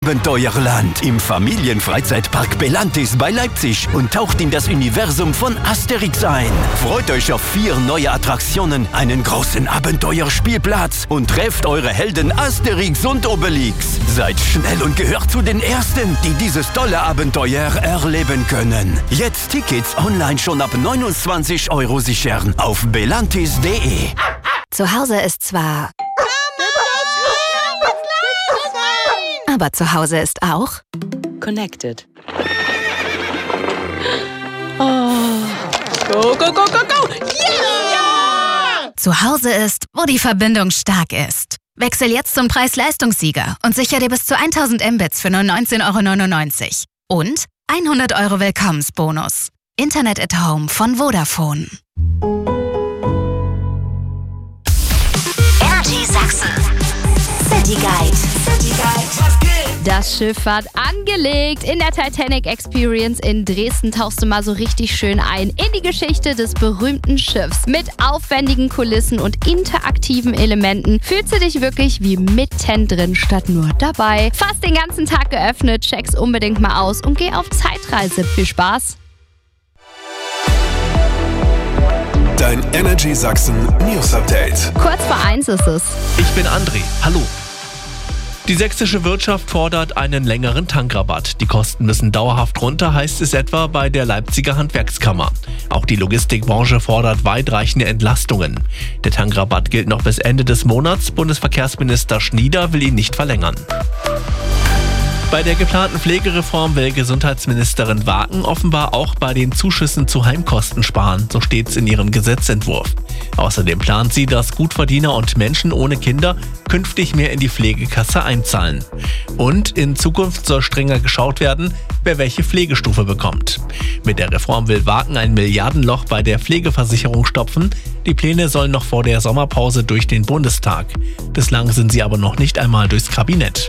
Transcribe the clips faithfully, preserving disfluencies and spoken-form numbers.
Abenteuerland im Familienfreizeitpark Belantis bei Leipzig und taucht in das Universum von Asterix ein. Freut euch auf vier neue Attraktionen, einen großen Abenteuerspielplatz und trefft eure Helden Asterix und Obelix. Seid schnell und gehört zu den Ersten, die dieses tolle Abenteuer erleben können. Jetzt Tickets online schon ab neunundzwanzig Euro sichern auf belantis punkt de. Zu Hause ist zwar... Aber zu Hause ist auch Connected. Oh. Go, go, go, go, go! Yeah! Zu Hause ist, wo die Verbindung stark ist. Wechsel jetzt zum Preis-Leistungssieger und sicher dir bis zu tausend Mbits für nur neunzehn Euro neunundneunzig. Und hundert Euro Willkommensbonus. Internet at Home von Vodafone. Energy Sachsen. City Guide. City Guide. Das Schiff hat angelegt. In der Titanic Experience in Dresden tauchst du mal so richtig schön ein in die Geschichte des berühmten Schiffs. Mit aufwendigen Kulissen und interaktiven Elementen fühlst du dich wirklich wie mittendrin statt nur dabei. Fast den ganzen Tag geöffnet, check's unbedingt mal aus und geh auf Zeitreise. Viel Spaß! Dein Energy Sachsen News Update. Kurz vor eins ist es. Ich bin André. Hallo. Die sächsische Wirtschaft fordert einen längeren Tankrabatt. Die Kosten müssen dauerhaft runter, heißt es etwa bei der Leipziger Handwerkskammer. Auch die Logistikbranche fordert weitreichende Entlastungen. Der Tankrabatt gilt noch bis Ende des Monats. Bundesverkehrsminister Schnieder will ihn nicht verlängern. Bei der geplanten Pflegereform will Gesundheitsministerin Waken offenbar auch bei den Zuschüssen zu Heimkosten sparen, so steht's in ihrem Gesetzentwurf. Außerdem plant sie, dass Gutverdiener und Menschen ohne Kinder künftig mehr in die Pflegekasse einzahlen. Und in Zukunft soll strenger geschaut werden, wer welche Pflegestufe bekommt. Mit der Reform will Waken ein Milliardenloch bei der Pflegeversicherung stopfen. Die Pläne sollen noch vor der Sommerpause durch den Bundestag. Bislang sind sie aber noch nicht einmal durchs Kabinett.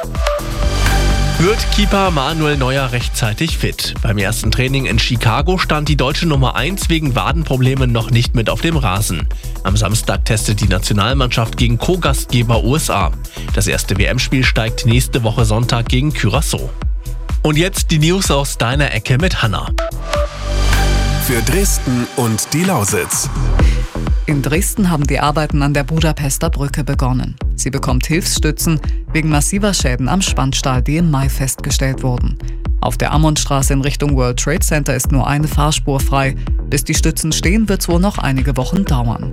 Wird Keeper Manuel Neuer rechtzeitig fit? Beim ersten Training in Chicago stand die deutsche Nummer eins wegen Wadenproblemen noch nicht mit auf dem Rasen. Am Samstag testet die Nationalmannschaft gegen Co-Gastgeber U S A. Das erste W M-Spiel steigt nächste Woche Sonntag gegen Curaçao. Und jetzt die News aus deiner Ecke mit Hanna. Für Dresden und die Lausitz. In Dresden haben die Arbeiten an der Budapester Brücke begonnen. Sie bekommt Hilfsstützen wegen massiver Schäden am Spannstahl, die im Mai festgestellt wurden. Auf der Ammonstraße in Richtung World Trade Center ist nur eine Fahrspur frei. Bis die Stützen stehen, wird es wohl noch einige Wochen dauern.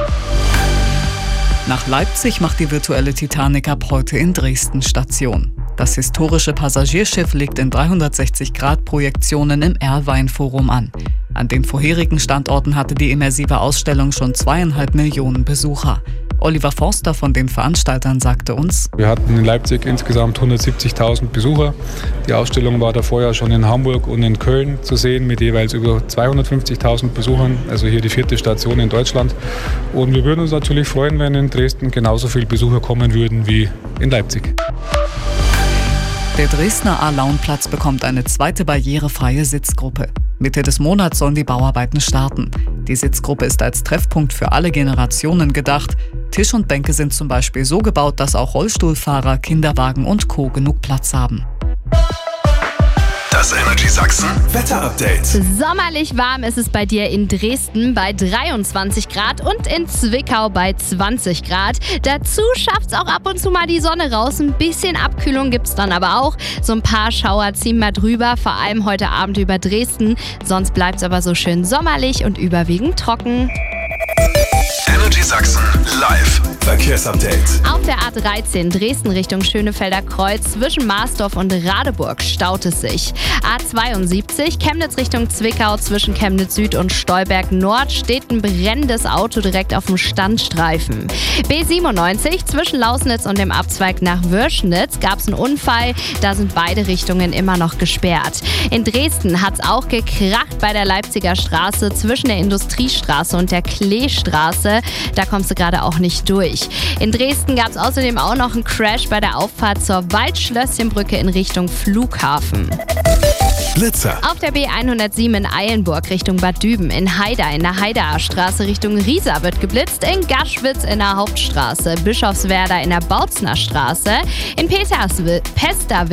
Nach Leipzig macht die virtuelle Titanic ab heute in Dresden Station. Das historische Passagierschiff legt in dreihundertsechzig Grad Projektionen im Erlwein-Forum an. An den vorherigen Standorten hatte die immersive Ausstellung schon zweieinhalb Millionen Besucher. Oliver Forster von den Veranstaltern sagte uns: Wir hatten in Leipzig insgesamt hundertsiebzigtausend Besucher. Die Ausstellung war davor ja schon in Hamburg und in Köln zu sehen mit jeweils über zweihundertfünfzigtausend Besuchern, also hier die vierte Station in Deutschland. Und wir würden uns natürlich freuen, wenn in Dresden genauso viele Besucher kommen würden wie in Leipzig. Der Dresdner A-Laun-Platz bekommt eine zweite barrierefreie Sitzgruppe. Mitte des Monats sollen die Bauarbeiten starten. Die Sitzgruppe ist als Treffpunkt für alle Generationen gedacht. Tisch und Bänke sind zum Beispiel so gebaut, dass auch Rollstuhlfahrer, Kinderwagen und Co. genug Platz haben. Das Energy Sachsen Wetter-Update. Sommerlich warm ist es bei dir in Dresden bei dreiundzwanzig Grad und in Zwickau bei zwanzig Grad. Dazu schafft es auch ab und zu mal die Sonne raus. Ein bisschen Abkühlung gibt es dann aber auch. So ein paar Schauer ziehen mal drüber, vor allem heute Abend über Dresden. Sonst bleibt es aber so schön sommerlich und überwiegend trocken. Energy Sachsen live Verkehrsupdate. Auf der A dreizehn Dresden Richtung Schönefelder Kreuz zwischen Marsdorf und Radeburg staut es sich. A zweiundsiebzig Chemnitz Richtung Zwickau zwischen Chemnitz Süd und Stolberg Nord steht ein brennendes Auto direkt auf dem Standstreifen. B siebenundneunzig zwischen Lausnitz und dem Abzweig nach Würschnitz gab es einen Unfall. Da sind beide Richtungen immer noch gesperrt. In Dresden hat es auch gekracht bei der Leipziger Straße zwischen der Industriestraße und der Kleestraße. Da kommst du gerade auch nicht durch. In Dresden gab es außerdem auch noch einen Crash bei der Auffahrt zur Waldschlösschenbrücke in Richtung Flughafen. Blitzer. Auf der B hundertsieben in Eilenburg Richtung Bad Düben, in Haida in der Heidaer Straße Richtung Riesa wird geblitzt, in Gaschwitz in der Hauptstraße, Bischofswerda in der Bautzner Straße, in Pesterwitz